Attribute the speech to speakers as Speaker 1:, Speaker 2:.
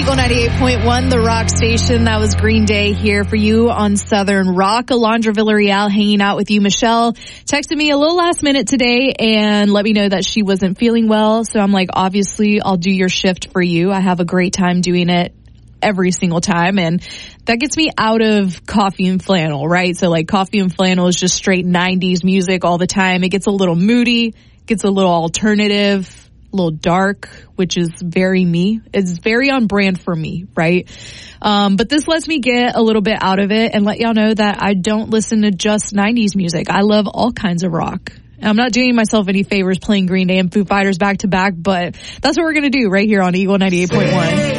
Speaker 1: Eagle 98.1, the rock station. That was Green Day here for you on Southern Rock. Alondra Villarreal hanging out with you. Michelle texted me a little last minute today and let me know that she wasn't feeling well. So I'm like, obviously, I'll do your shift for you. I have a great time doing it every single time, and that gets me out of Coffee and Flannel, right? So like Coffee and Flannel is just straight 90s music all the time. It gets a little moody, gets a little alternative, a little dark, which is very me. It's very on brand for me, right? But this lets me get a little bit out of it and let y'all know that I don't listen to just 90s music. I love all kinds of rock. And I'm not doing myself any favors playing Green Day and Foo Fighters back to back, but that's what we're going to do right here on Eagle 98.1.